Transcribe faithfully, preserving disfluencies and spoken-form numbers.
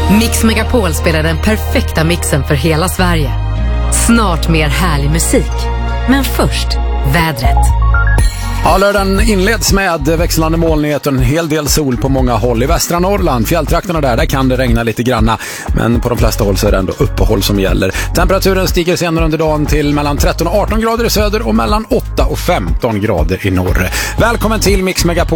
Mix Megapol spelar den perfekta mixen för hela Sverige. Snart mer härlig musik. Men först, vädret. Ja, lördagen inleds med växlande molnighet och en hel del sol på många håll. I västra Norrland, fjälltrakterna där, där kan det regna lite granna. Men på de flesta håll så är det ändå uppehåll som gäller. Temperaturen stiger senare under dagen till mellan tretton och arton grader i söder och mellan åtta och femton grader i norr. Välkommen till Mix Megapol.